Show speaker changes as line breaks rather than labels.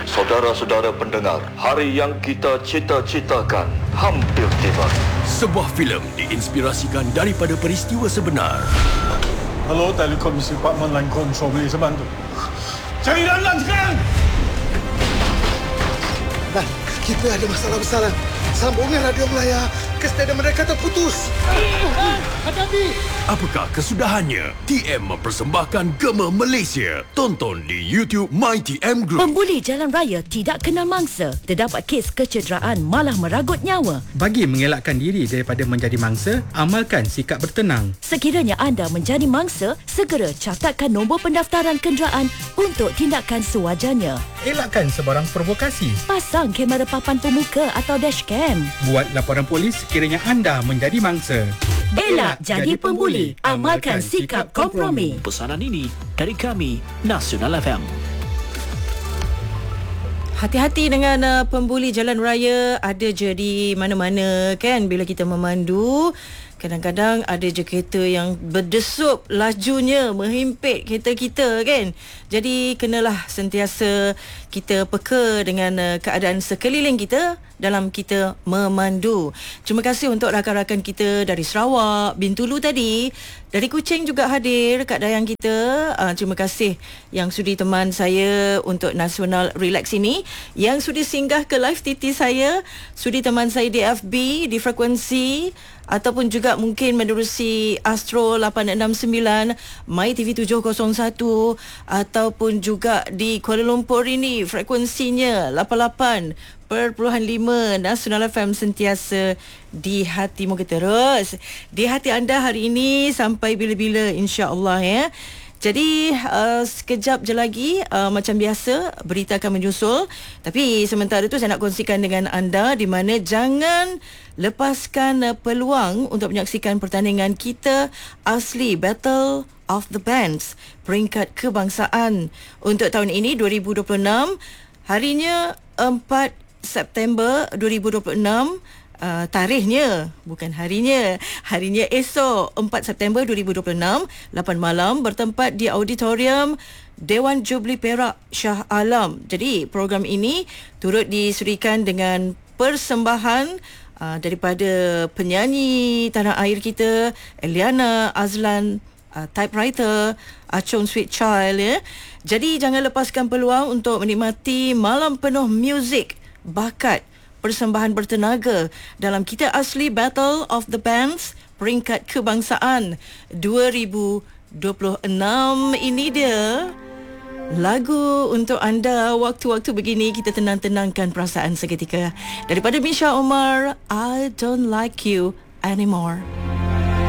Saudara-saudara pendengar, hari yang kita cita-citakan hampir tiba.
Sebuah filem diinspirasikan daripada peristiwa sebenar.
Hello, Telekomunikasi Department Line Control, boleh saya bantu? Cari Lan sekarang!
Lan, kita ada masalah besar, Lan. Sambungan radio Melaya ke stadium mereka terputus.
Hati-hati!
Apakah kesudahannya? TM mempersembahkan Gema Malaysia. Tonton di YouTube MyTM Group.
Pembuli jalan raya tidak kenal mangsa. Terdapat kes kecederaan malah meragut nyawa.
Bagi mengelakkan diri daripada menjadi mangsa, amalkan sikap bertenang.
Sekiranya anda menjadi mangsa, segera catatkan nombor pendaftaran kenderaan untuk tindakan sewajarnya.
Elakkan sebarang provokasi.
Pasang kamera papan pemuka atau dashcam.
Buat laporan polis sekiranya anda menjadi mangsa.
Elak jadi pembuli. Amalkan sikap kompromi.
Pesanan ini dari kami, Nasional FM.
Hati-hati dengan pembuli jalan raya. Ada je di mana-mana kan bila kita memandu. Kadang-kadang ada je kereta yang berdesup lajunya menghimpit kereta kita kan. Jadi kenalah sentiasa kita peka dengan keadaan sekeliling kita dalam kita memandu. Terima kasih untuk rakan-rakan kita dari Sarawak, Bintulu tadi. Dari Kuching juga hadir kat dayang kita. Terima kasih yang sudi teman saya untuk Nasional Relax ini. Yang sudi singgah ke live TT saya. Sudi teman saya di FB, di frekuensi. Ataupun juga mungkin menerusi Astro 869, My TV 701. Ataupun juga di Kuala Lumpur ini frekuensinya 88.5 Nasional FM sentiasa di hatimu kita terus. Di hati anda hari ini sampai bila-bila insya-Allah ya. Jadi sekejap je lagi macam biasa berita akan menyusul. Tapi sementara itu saya nak kongsikan dengan anda di mana jangan lepaskan peluang untuk menyaksikan pertandingan kita asli Battle of the Bands peringkat kebangsaan untuk tahun ini 2026. Harinya 4 September 2026. Tarikhnya bukan harinya esok 4 September 2026 8 malam bertempat di auditorium Dewan Jubli Perak Shah Alam. Jadi program ini turut disurikan dengan persembahan daripada penyanyi tanah air kita Eliana Azlan, typewriter Achong Sweet Child ya. Jadi jangan lepaskan peluang untuk menikmati malam penuh muzik bakat persembahan bertenaga dalam kita asli Battle of the Bands peringkat kebangsaan 2026. Ini dia lagu untuk anda waktu-waktu begini kita tenang-tenangkan perasaan seketika. Daripada Misha Omar, I Don't Like You Anymore.